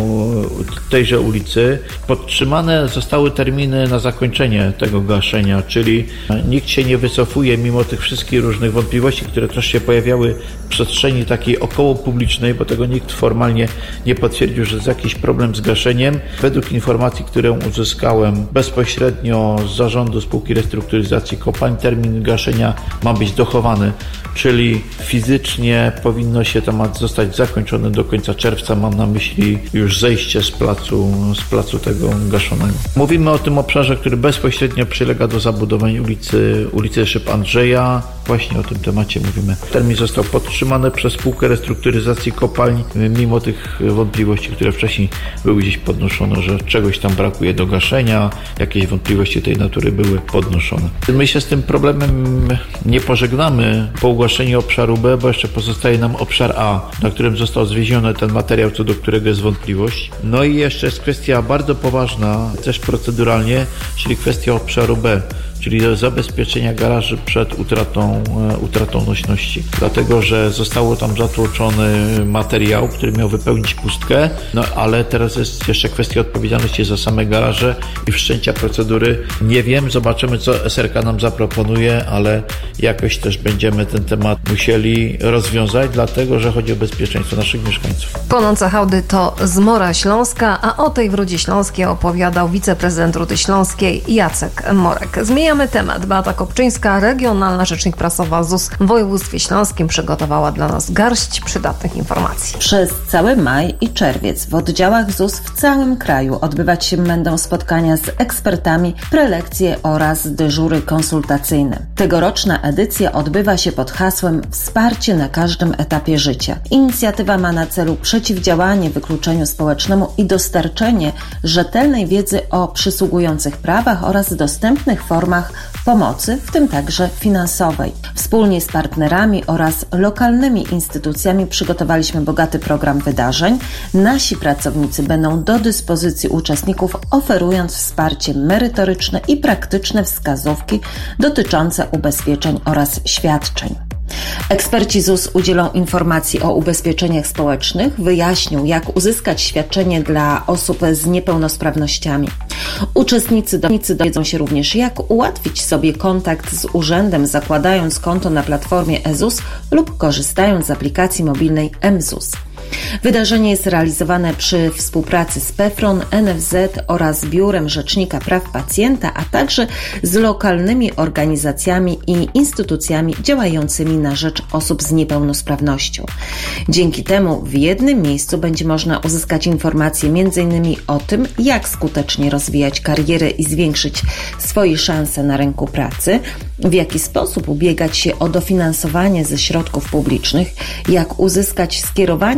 Speaker 15: tejże ulicy. Podtrzymane zostały terminy na zakończenie tego gaszenia, czyli nikt się nie wycofuje mimo tych wszystkich różnych wątpliwości, które też się pojawiały w przestrzeni takiej około publicznej, bo tego nikt formalnie nie potwierdził, że jest jakiś problem z gaszeniem. Według informacji, którą uzyskałem bezpośrednio z zarządu spółki restrukturyzacji kopalń, termin gaszenia ma być dochowany, czyli fizycznie powinno się temat zostać zakończony do końca czerwca. Mam na myśli już zejście z placu, z placu tego gaszonego. Mówimy o tym obszarze, który bezpośrednio przylega do zabudowań ulicy, ulicy Szyb Andrzeja. Właśnie o tym temacie mówimy. Termin został podtrzymany przez spółkę restrukturyzacji kopalń, mimo tych wątpliwości, które wcześniej były gdzieś podnoszone, że czegoś tam brakuje do gaszenia, jakieś wątpliwości tej natury były podnoszone. My się z tym problemem nie pożegnamy po ugaszeniu obszaru B, bo jeszcze pozostaje nam obszar A, na którym został zwieziony ten materiał, co do którego jest wątpliwość. No i jeszcze jest kwestia bardzo poważna, też proceduralnie, czyli kwestia obszaru B, czyli zabezpieczenia garaży przed utratą, utratą nośności. Dlatego, że zostało tam zatłoczony materiał, który miał wypełnić pustkę, no ale teraz jest jeszcze kwestia odpowiedzialności za same garaże i wszczęcia procedury. Nie wiem, zobaczymy, co S R K nam zaproponuje, ale jakoś też będziemy ten temat musieli rozwiązać, dlatego, że chodzi o bezpieczeństwo naszych mieszkańców.
Speaker 4: Płonące hałdy to zmora śląska, a o tej w Rudzie Śląskiej opowiadał wiceprezydent Rudy Śląskiej Jacek Morek. Zmieniamy temat. Beata Kopczyńska, regionalna rzecznik prasowa Z U S w województwie śląskim, przygotowała dla nas garść przydatnych informacji.
Speaker 16: Przez cały maj i czerwiec w oddziałach Z U S w całym kraju odbywać się będą spotkania z ekspertami, prelekcje oraz dyżury konsultacyjne. Tegoroczna edycja odbywa się pod hasłem Wsparcie na każdym etapie życia. Inicjatywa ma na celu przeciwdziałanie wykluczeniu społecznemu i dostarczenie rzetelnej wiedzy o przysługujących prawach oraz dostępnych formach pomocy, w tym także finansowej. Wspólnie z partnerami oraz lokalnymi instytucjami przygotowaliśmy bogaty program wydarzeń. Nasi pracownicy będą do dyspozycji uczestników, oferując wsparcie merytoryczne i praktyczne wskazówki dotyczące ubezpieczeń oraz świadczeń. Eksperci Z U S udzielą informacji o ubezpieczeniach społecznych, wyjaśnią, jak uzyskać świadczenie dla osób z niepełnosprawnościami. Uczestnicy dowiedzą się również, jak ułatwić sobie kontakt z urzędem, zakładając konto na platformie e Z U S lub korzystając z aplikacji mobilnej M Z U S. Wydarzenie jest realizowane przy współpracy z PEFRON, N F Z oraz Biurem Rzecznika Praw Pacjenta, a także z lokalnymi organizacjami i instytucjami działającymi na rzecz osób z niepełnosprawnością. Dzięki temu w jednym miejscu będzie można uzyskać informacje między innymi o tym, jak skutecznie rozwijać karierę i zwiększyć swoje szanse na rynku pracy, w jaki sposób ubiegać się o dofinansowanie ze środków publicznych, jak uzyskać skierowanie na leczenie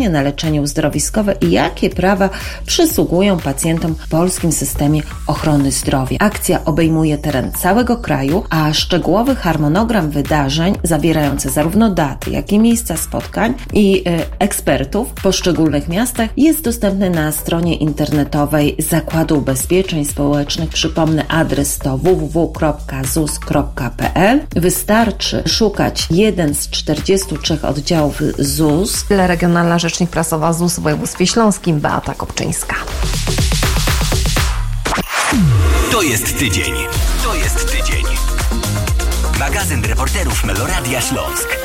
Speaker 16: ubezpieczenie uzdrowiskowe i jakie prawa przysługują pacjentom w polskim systemie ochrony zdrowia. Akcja obejmuje teren całego kraju, a szczegółowy harmonogram wydarzeń zawierający zarówno daty, jak i miejsca spotkań i y, ekspertów w poszczególnych miastach jest dostępny na stronie internetowej Zakładu Ubezpieczeń Społecznych. Przypomnę, adres to w w w kropka z u s kropka p l. Wystarczy szukać jeden z czterdziestu trzech oddziałów Z U S.
Speaker 4: Regionalna rzecznik prasowa Z U S w województwie śląskim Beata Kopczyńska.
Speaker 3: To jest tydzień. To jest tydzień. Magazyn reporterów Meloradia Śląsk.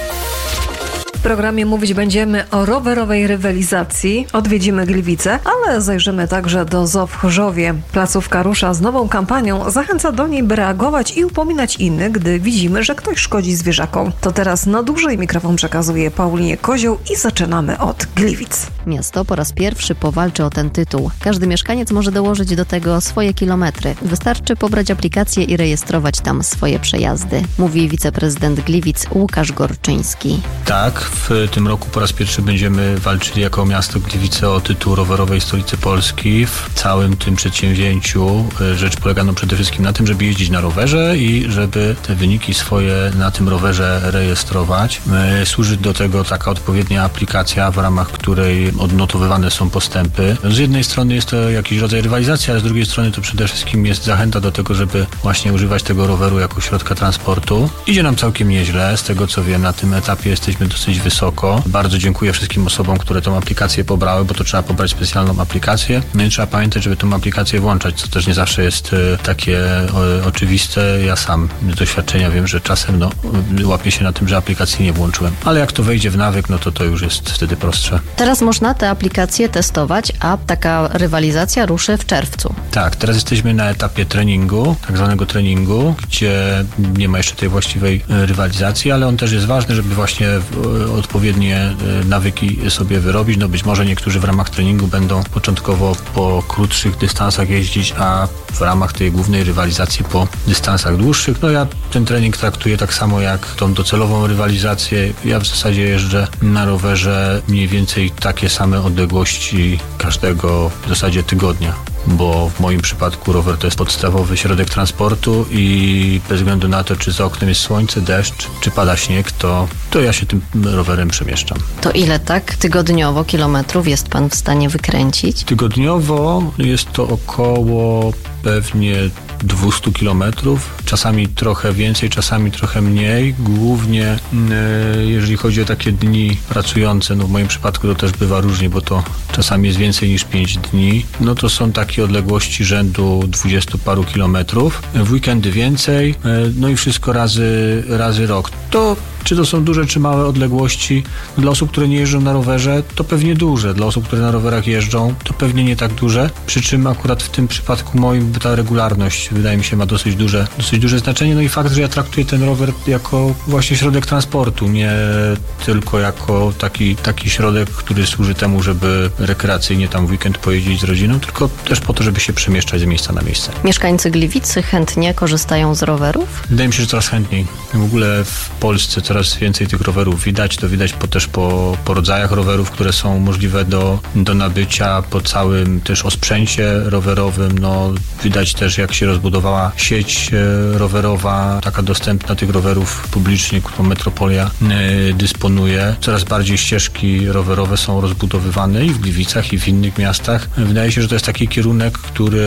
Speaker 4: W programie mówić będziemy o rowerowej rywalizacji. Odwiedzimy Gliwice, ale zajrzymy także do zoo w Chorzowie. Placówka rusza z nową kampanią. Zachęca do niej, by reagować i upominać innych, gdy widzimy, że ktoś szkodzi zwierzakom. To teraz na dłużej mikrofon przekazuje Paulinie Kozioł i zaczynamy od Gliwic.
Speaker 2: Miasto po raz pierwszy powalczy o ten tytuł. Każdy mieszkaniec może dołożyć do tego swoje kilometry. Wystarczy pobrać aplikację i rejestrować tam swoje przejazdy, mówi wiceprezydent Gliwic Łukasz Gorczyński.
Speaker 17: Tak, w tym roku po raz pierwszy będziemy walczyli jako miasto Gliwice o tytuł rowerowej stolicy Polski. W całym tym przedsięwzięciu rzecz polega no przede wszystkim na tym, żeby jeździć na rowerze i żeby te wyniki swoje na tym rowerze rejestrować. Służy do tego taka odpowiednia aplikacja, w ramach której odnotowywane są postępy. Z jednej strony jest to jakiś rodzaj rywalizacji, ale z drugiej strony to przede wszystkim jest zachęta do tego, żeby właśnie używać tego roweru jako środka transportu. Idzie nam całkiem nieźle, z tego co wiem, na tym etapie jesteśmy dosyć wysoko. Bardzo dziękuję wszystkim osobom, które tą aplikację pobrały, bo to trzeba pobrać specjalną aplikację. No i trzeba pamiętać, żeby tą aplikację włączać, co też nie zawsze jest takie o, oczywiste. Ja sam z doświadczenia wiem, że czasem no, łapię się na tym, że aplikacji nie włączyłem. Ale jak to wejdzie w nawyk, no to to już jest wtedy prostsze.
Speaker 2: Teraz można tę aplikację testować, a taka rywalizacja ruszy w czerwcu.
Speaker 17: Tak, teraz jesteśmy na etapie treningu, tak zwanego treningu, gdzie nie ma jeszcze tej właściwej rywalizacji, ale on też jest ważny, żeby właśnie odpowiednie nawyki sobie wyrobić. No być może niektórzy w ramach treningu będą początkowo po krótszych dystansach jeździć, a w ramach tej głównej rywalizacji po dystansach dłuższych. No ja ten trening traktuję tak samo jak tą docelową rywalizację. Ja w zasadzie jeżdżę na rowerze mniej więcej takie same odległości każdego w zasadzie tygodnia, bo w moim przypadku rower to jest podstawowy środek transportu i bez względu na to, czy za oknem jest słońce, deszcz, czy pada śnieg, to, to ja się tym rowerem przemieszczam.
Speaker 2: To ile tak tygodniowo kilometrów jest pan w stanie wykręcić?
Speaker 17: Tygodniowo jest to około pewnie dwieście kilometrów, czasami trochę więcej, czasami trochę mniej. Głównie yy, jeżeli chodzi o takie dni pracujące, no w moim przypadku to też bywa różnie, bo to czasami jest więcej niż pięć dni, no to są takie odległości rzędu dwudziestu paru kilometrów. W weekendy więcej, yy, no i wszystko razy, razy rok. To czy to są duże, czy małe odległości? Dla osób, które nie jeżdżą na rowerze, to pewnie duże. Dla osób, które na rowerach jeżdżą, to pewnie nie tak duże. Przy czym akurat w tym przypadku moim ta regularność, wydaje mi się, ma dosyć duże, dosyć duże znaczenie. No i fakt, że ja traktuję ten rower jako właśnie środek transportu, nie tylko jako taki, taki środek, który służy temu, żeby rekreacyjnie tam w weekend pojeździć z rodziną, tylko też po to, żeby się przemieszczać z miejsca na miejsce.
Speaker 2: Mieszkańcy Gliwicy chętnie korzystają z rowerów?
Speaker 17: Wydaje mi się, że coraz chętniej. W ogóle w Polsce coraz więcej tych rowerów widać. To widać po, też po, po rodzajach rowerów, które są możliwe do, do nabycia, po całym też osprzęcie rowerowym. No, widać też, jak się rozbudowała sieć rowerowa, taka dostępna tych rowerów publicznie, którą Metropolia y, dysponuje. Coraz bardziej ścieżki rowerowe są rozbudowywane i w Gliwicach, i w innych miastach. Wydaje się, że to jest taki kierunek, który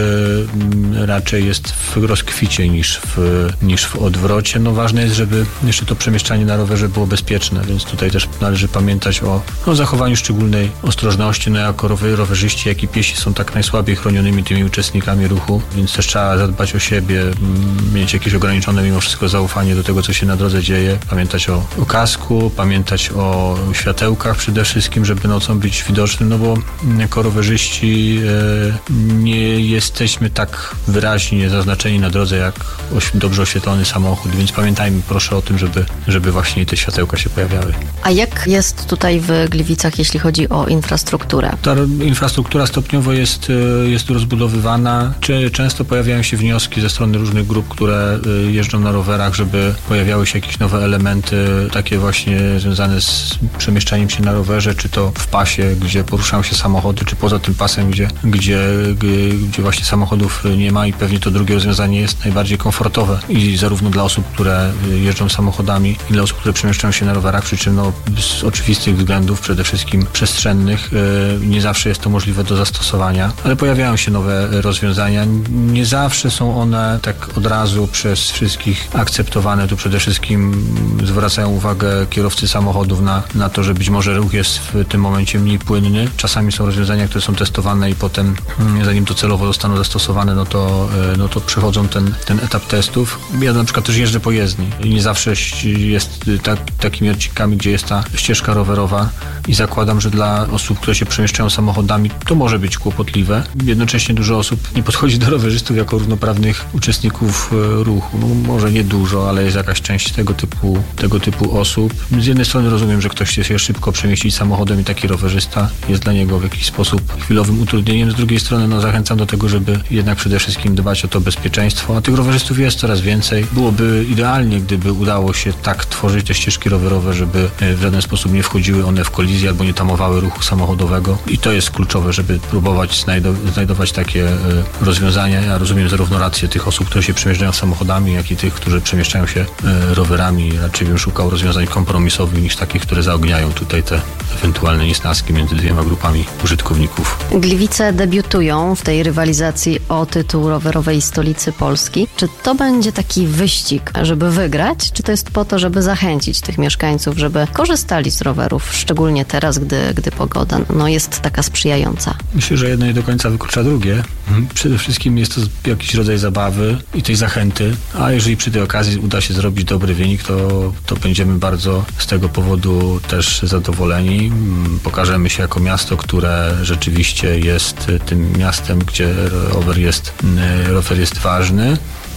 Speaker 17: y, raczej jest w rozkwicie niż w, niż w odwrocie. No, ważne jest, żeby jeszcze to przemieszczanie na rowerze było bezpieczne, więc tutaj też należy pamiętać o no, zachowaniu szczególnej ostrożności. No, jako rower, rowerzyści, jak i piesi są tak najsłabiej chronionymi tymi uczestnikami ruchu, więc też trzeba zadbać o siebie, mieć jakieś ograniczone mimo wszystko zaufanie do tego, co się na drodze dzieje, pamiętać o, o kasku, pamiętać o światełkach przede wszystkim, żeby nocą być widocznym, no bo jako rowerzyści e, nie jesteśmy tak wyraźnie zaznaczeni na drodze jak oś, dobrze oświetlony samochód, więc pamiętajmy proszę o tym, żeby, żeby właśnie właśnie te światełka się pojawiały.
Speaker 2: A jak jest tutaj w Gliwicach, jeśli chodzi o infrastrukturę?
Speaker 17: Ta infrastruktura stopniowo jest, jest rozbudowywana. Często pojawiają się wnioski ze strony różnych grup, które jeżdżą na rowerach, żeby pojawiały się jakieś nowe elementy, takie właśnie związane z przemieszczaniem się na rowerze, czy to w pasie, gdzie poruszają się samochody, czy poza tym pasem, gdzie, gdzie, gdzie właśnie samochodów nie ma i pewnie to drugie rozwiązanie jest najbardziej komfortowe i zarówno dla osób, które jeżdżą samochodami i dla osób, które przemieszczają się na rowerach, przy czym no, z oczywistych względów, przede wszystkim przestrzennych, nie zawsze jest to możliwe do zastosowania, ale pojawiają się nowe rozwiązania. Nie zawsze są one tak od razu przez wszystkich akceptowane. Tu przede wszystkim zwracają uwagę kierowcy samochodów na, na to, że być może ruch jest w tym momencie mniej płynny. Czasami są rozwiązania, które są testowane i potem, zanim to celowo zostaną zastosowane, no to, no to przechodzą ten, ten etap testów. Ja na przykład też jeżdżę po jezdni i nie zawsze jest tak, takimi odcinkami, gdzie jest ta ścieżka rowerowa i zakładam, że dla osób, które się przemieszczają samochodami, to może być kłopotliwe. Jednocześnie dużo osób nie podchodzi do rowerzystów jako równoprawnych uczestników ruchu. No, może nie dużo, ale jest jakaś część tego typu, tego typu osób. Z jednej strony rozumiem, że ktoś chce się szybko przemieścić samochodem i taki rowerzysta jest dla niego w jakiś sposób chwilowym utrudnieniem. Z drugiej strony no, zachęcam do tego, żeby jednak przede wszystkim dbać o to bezpieczeństwo, a tych rowerzystów jest coraz więcej. Byłoby idealnie, gdyby udało się tak tworzyć te ścieżki rowerowe, żeby w żaden sposób nie wchodziły one w kolizję albo nie tamowały ruchu samochodowego i to jest kluczowe, żeby próbować znajdować, znajdować takie rozwiązania. Ja rozumiem zarówno rację tych osób, które się przemieszczają samochodami, jak i tych, którzy przemieszczają się rowerami. Raczej bym szukał rozwiązań kompromisowych niż takich, które zaogniają tutaj te ewentualne niesnaski między dwiema grupami użytkowników.
Speaker 2: Gliwice debiutują w tej rywalizacji o tytuł rowerowej stolicy Polski. Czy to będzie taki wyścig, żeby wygrać? Czy to jest po to, żeby zachęcić tych mieszkańców, żeby korzystali z rowerów, szczególnie teraz, gdy, gdy pogoda no, jest taka sprzyjająca?
Speaker 17: Myślę, że jedno nie do końca wyklucza drugie. Przede wszystkim jest to jakiś rodzaj zabawy i tej zachęty, a jeżeli przy tej okazji uda się zrobić dobry wynik, to, to będziemy bardzo z tego powodu też zadowoleni. Pokażemy się jako miasto, które rzeczywiście jest tym miastem, gdzie rower jest, rower jest ważny.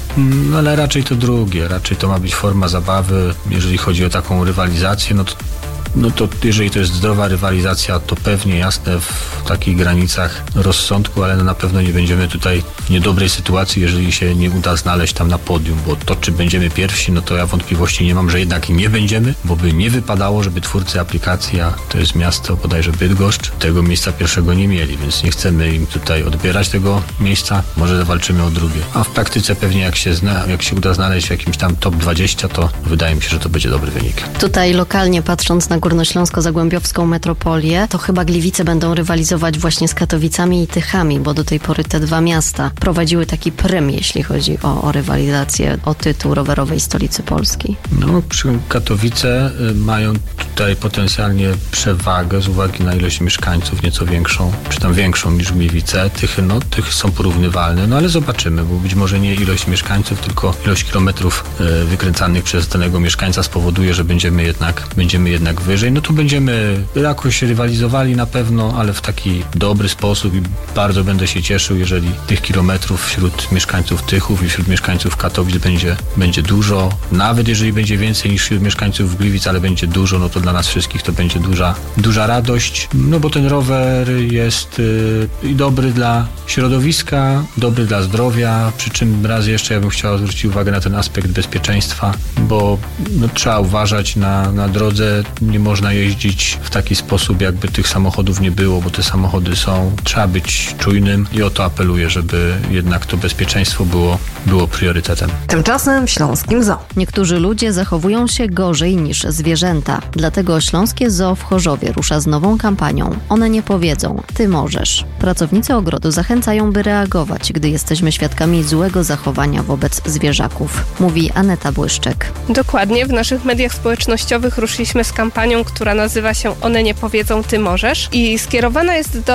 Speaker 17: No ale raczej to drugie, raczej to ma być forma zabawy. Jeżeli chodzi o taką rywalizację, no to No to jeżeli to jest zdrowa rywalizacja, to pewnie jasne w takich granicach rozsądku, ale no na pewno nie będziemy tutaj w niedobrej sytuacji, jeżeli się nie uda znaleźć tam na podium, bo to, czy będziemy pierwsi, no to ja wątpliwości nie mam, że jednak nie będziemy, bo by nie wypadało, żeby twórcy aplikacji, a to jest miasto bodajże Bydgoszcz, tego miejsca pierwszego nie mieli, więc nie chcemy im tutaj odbierać tego miejsca, może zawalczymy o drugie. A w praktyce pewnie jak się, zna, jak się uda znaleźć w jakimś tam top dwadzieścia, to wydaje mi się, że to będzie dobry wynik.
Speaker 2: Tutaj lokalnie patrząc na Górnośląsko-Zagłębiowską metropolię, to chyba Gliwice będą rywalizować właśnie z Katowicami i Tychami, bo do tej pory te dwa miasta prowadziły taki prym, jeśli chodzi o, o rywalizację o tytuł rowerowej stolicy Polski.
Speaker 17: No, Katowice mają tutaj potencjalnie przewagę z uwagi na ilość mieszkańców, nieco większą, czy tam większą niż Gliwice. Tychy, no, Tychy są porównywalne, no ale zobaczymy, bo być może nie ilość mieszkańców, tylko ilość kilometrów y, wykręcanych przez danego mieszkańca spowoduje, że będziemy jednak, będziemy jednak wyżej. No to będziemy jakoś rywalizowali na pewno, ale w taki dobry sposób i bardzo będę się cieszył, jeżeli tych kilometrów wśród mieszkańców Tychów i wśród mieszkańców Katowic będzie, będzie dużo. Nawet jeżeli będzie więcej niż wśród mieszkańców Gliwic, ale będzie dużo, no to dla nas wszystkich to będzie duża, duża radość. No bo ten rower jest i yy, dobry dla środowiska, dobry dla zdrowia, przy czym raz jeszcze ja bym chciał zwrócić uwagę na ten aspekt bezpieczeństwa, bo no, trzeba uważać na, na drodze, nie można jeździć w taki sposób, jakby tych samochodów nie było, bo te samochody są, trzeba być czujnym i o to apeluję, żeby jednak to bezpieczeństwo było, było priorytetem.
Speaker 4: Tymczasem w śląskim zoo.
Speaker 2: Niektórzy ludzie zachowują się gorzej niż zwierzęta. Dlatego Śląskie Zoo w Chorzowie rusza z nową kampanią. One nie powiedzą, ty możesz. Pracownicy ogrodu zachęcają, by reagować, gdy jesteśmy świadkami złego zachowania wobec zwierzaków. Mówi Aneta Błyszczek.
Speaker 18: Dokładnie, w naszych mediach społecznościowych ruszyliśmy z kampanią, która nazywa się One nie powiedzą, ty możesz i skierowana jest do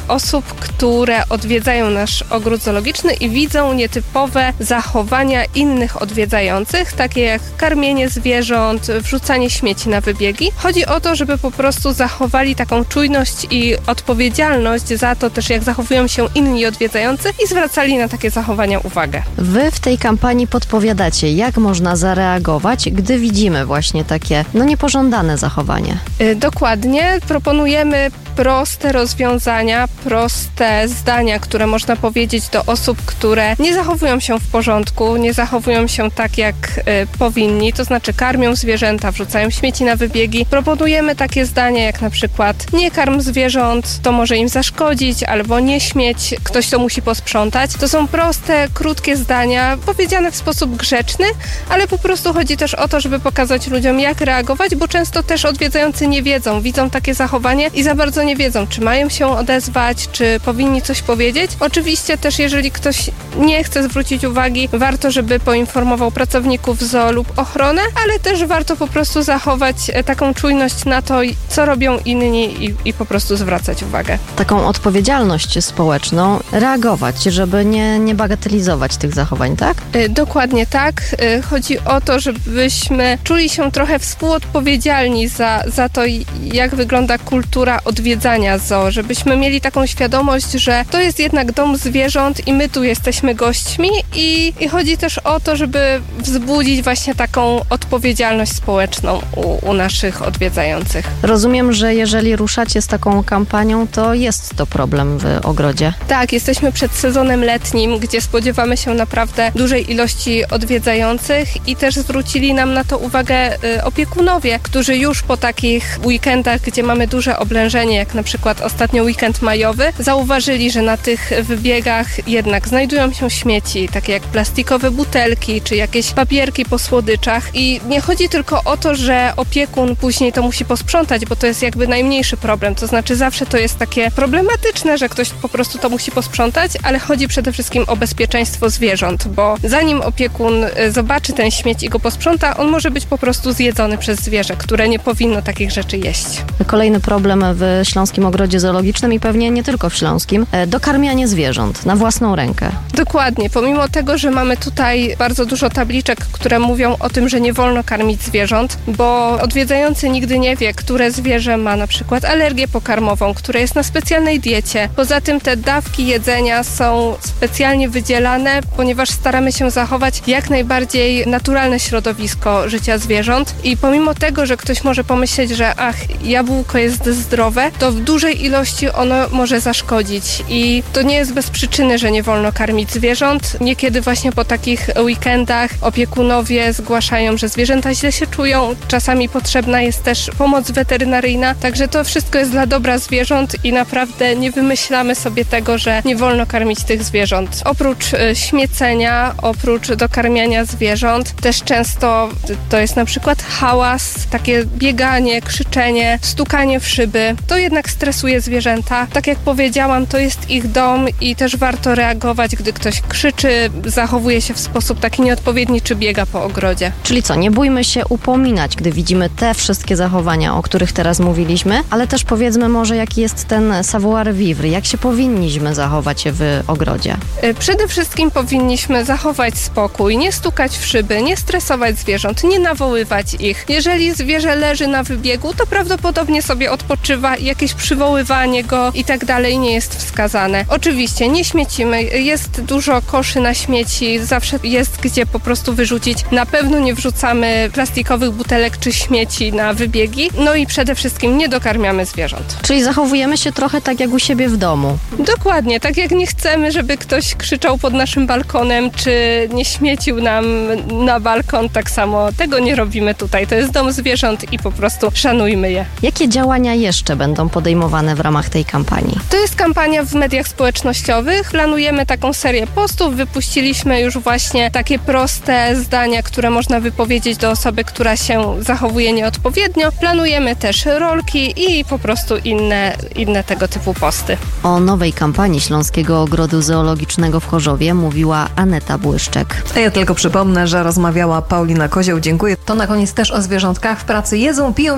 Speaker 18: osób, które odwiedzają nasz ogród zoologiczny i widzą nietypowe zachowania innych odwiedzających, takie jak karmienie zwierząt, wrzucanie śmieci na wybiegi. Chodzi o to, żeby po prostu zachowali taką czujność i odpowiedzialność za to też, jak zachowują się inni odwiedzający i zwracali na takie zachowania uwagę.
Speaker 2: Wy w tej kampanii podpowiadacie, jak można zareagować, gdy widzimy właśnie takie, no niepożądane zachowanie.
Speaker 18: Yy, dokładnie. Proponujemy proste rozwiązania, proste zdania, które można powiedzieć do osób, które nie zachowują się w porządku, nie zachowują się tak, jak y, powinni, to znaczy karmią zwierzęta, wrzucają śmieci na wybiegi. Proponujemy takie zdania jak na przykład nie karm zwierząt, to może im zaszkodzić, albo nie śmieć, ktoś to musi posprzątać. To są proste, krótkie zdania, powiedziane w sposób grzeczny, ale po prostu chodzi też o to, żeby pokazać ludziom, jak reagować, bo często też odwiedzający nie wiedzą, widzą takie zachowanie i za bardzo nie wiedzą, czy mają się odezwać, czy powinni coś powiedzieć. Oczywiście też, jeżeli ktoś nie chce zwrócić uwagi, warto, żeby poinformował pracowników zoo lub ochronę, ale też warto po prostu zachować taką czujność na to, co robią inni i, i po prostu zwracać uwagę.
Speaker 2: Taką odpowiedzialność społeczną, reagować, żeby nie, nie bagatelizować tych zachowań, tak?
Speaker 18: Y, dokładnie tak. Y, chodzi o to, żebyśmy czuli się trochę współodpowiedzialni za, za to, jak wygląda kultura odwiedzania zoo, żebyśmy mieli taką świadomość, że to jest jednak dom zwierząt i my tu jesteśmy gośćmi i, i chodzi też o to, żeby wzbudzić właśnie taką odpowiedzialność społeczną u, u naszych odwiedzających.
Speaker 2: Rozumiem, że jeżeli ruszacie z taką kampanią, to jest to problem w ogrodzie.
Speaker 18: Tak, jesteśmy przed sezonem letnim, gdzie spodziewamy się naprawdę dużej ilości odwiedzających i też zwrócili nam na to uwagę y, opiekunowie, którzy już po takich weekendach, gdzie mamy duże oblężenie, jak na przykład ostatnio weekend majowy, zauważyli, że na tych wybiegach jednak znajdują się śmieci, takie jak plastikowe butelki, czy jakieś papierki po słodyczach i nie chodzi tylko o to, że opiekun później to musi posprzątać, bo to jest jakby najmniejszy problem, to znaczy zawsze to jest takie problematyczne, że ktoś po prostu to musi posprzątać, ale chodzi przede wszystkim o bezpieczeństwo zwierząt, bo zanim opiekun zobaczy ten śmieć i go posprząta, on może być po prostu zjedzony przez zwierzę, które nie powinno takich rzeczy jeść.
Speaker 2: Kolejny problem w Śląskim Ogrodzie Zoologicznym i pewnie nie tylko w Śląskim, dokarmianie zwierząt na własną rękę.
Speaker 18: Dokładnie. Pomimo tego, że mamy tutaj bardzo dużo tabliczek, które mówią o tym, że nie wolno karmić zwierząt, bo odwiedzający nigdy nie wie, które zwierzę ma na przykład alergię pokarmową, które jest na specjalnej diecie. Poza tym te dawki jedzenia są specjalnie wydzielane, ponieważ staramy się zachować jak najbardziej naturalne środowisko życia zwierząt i pomimo tego, że ktoś może pomyśleć, że ach, jabłko jest zdrowe, to w dużej ilości ono może zaszkodzić i to nie jest bez przyczyny, że nie wolno karmić zwierząt. Niekiedy właśnie po takich weekendach opiekunowie zgłaszają, że zwierzęta źle się czują, czasami potrzebna jest też pomoc weterynaryjna, także to wszystko jest dla dobra zwierząt i naprawdę nie wymyślamy sobie tego, że nie wolno karmić tych zwierząt. Oprócz y, śmiecenia, oprócz dokarmiania zwierząt, też często to jest na przykład hałas, takie bieganie, krzyczenie, stukanie w szyby. To jednak stresuje zwierzęta. Tak jak powiedziałam, to jest ich dom i też warto reagować, gdy ktoś krzyczy, zachowuje się w sposób taki nieodpowiedni, czy biega po ogrodzie.
Speaker 2: Czyli co, nie bójmy się upominać, gdy widzimy te wszystkie zachowania, o których teraz mówiliśmy, ale też powiedzmy może, jaki jest ten savoir vivre, jak się powinniśmy zachować w ogrodzie.
Speaker 18: Przede wszystkim powinniśmy zachować spokój, nie stukać w szyby, nie stresować zwierząt, nie nawoływać ich. Jeżeli zwierzę leży na wybiegu, to prawdopodobnie sobie odpoczywa i jakieś przywoływanie go i tak dalej nie jest wskazane. Oczywiście nie śmiecimy, jest dużo koszy na śmieci, zawsze jest gdzie po prostu wyrzucić. Na pewno nie wrzucamy plastikowych butelek czy śmieci na wybiegi. No i przede wszystkim nie dokarmiamy zwierząt.
Speaker 2: Czyli zachowujemy się trochę tak jak u siebie w domu.
Speaker 18: Dokładnie, tak jak nie chcemy, żeby ktoś krzyczał pod naszym balkonem, czy nie śmiecił nam na balkon, tak samo tego nie robimy tutaj. To jest dom zwierząt i po prostu szanujmy je.
Speaker 2: Jakie działania jeszcze będą podejmowane w ramach tej kampanii?
Speaker 18: To jest kampania w mediach społecznościowych. Planujemy taką serię postów. Wypuściliśmy już właśnie takie proste zdania, które można wypowiedzieć do osoby, która się zachowuje nieodpowiednio. Planujemy też rolki i po prostu inne, inne tego typu posty.
Speaker 2: O nowej kampanii Śląskiego Ogrodu Zoologicznego w Chorzowie mówiła Aneta Błyszczek.
Speaker 4: A ja tylko przypomnę, że rozmawiała Paulina Kozioł. Dziękuję. To na koniec też o zwierzątkach w pracy. Jedzą, piją i odpoczywają.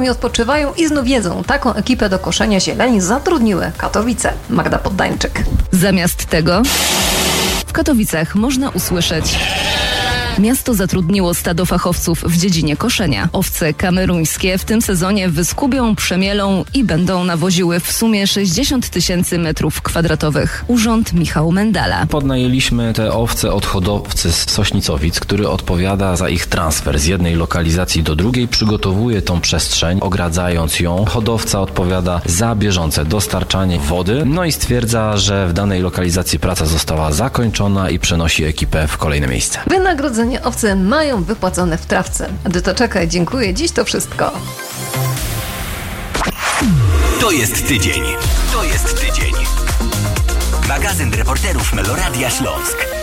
Speaker 4: odpoczywają i znów jedzą. Taką ekipę do koszenia zieleni zatrudniły Katowice. Magda Poddańczyk.
Speaker 19: Zamiast tego w Katowicach można usłyszeć: miasto zatrudniło stado fachowców w dziedzinie koszenia. Owce kameruńskie w tym sezonie wyskubią, przemielą i będą nawoziły w sumie sześćdziesiąt tysięcy metrów kwadratowych. Urząd Michał Mendala.
Speaker 20: Podnajęliśmy te owce od hodowcy z Sośnicowic, który odpowiada za ich transfer z jednej lokalizacji do drugiej, przygotowuje tą przestrzeń, ogradzając ją. Hodowca odpowiada za bieżące dostarczanie wody, no i stwierdza, że w danej lokalizacji praca została zakończona i przenosi ekipę w kolejne miejsce.
Speaker 4: Wynagrodzenie owce mają wypłacone w trawce. Edyta Czekaj, dziękuję. Dziś to wszystko.
Speaker 3: To jest tydzień. To jest tydzień. Magazyn reporterów Meloradia Śląsk.